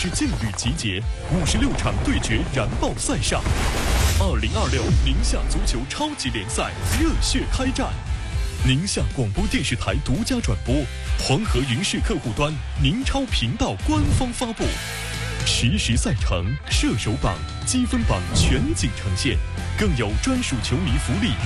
是劲旅集结，56场对决燃爆赛上。2026宁夏足球超级联赛热血开战，宁夏广播电视台独家转播，黄河云视客户端宁超频道官方发布，实时赛程、射手榜、积分榜全景呈现，更有专属球迷福利。